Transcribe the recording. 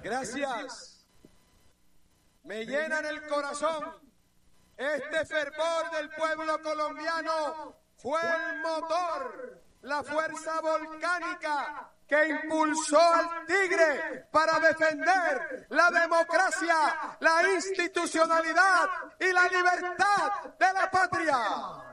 Gracias. Me llenan el corazón. Este fervor del pueblo colombiano fue el motor, la fuerza volcánica que impulsó al Tigre para defender la democracia, la institucionalidad y la libertad de la patria.